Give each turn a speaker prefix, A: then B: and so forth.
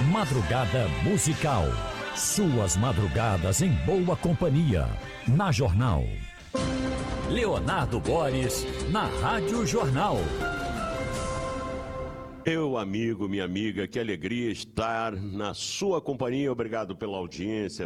A: Madrugada musical. Suas madrugadas em boa companhia. Na Jornal. Leonardo Boris, na Rádio Jornal.
B: Meu amigo, minha amiga, que alegria estar na sua companhia. Obrigado pela audiência,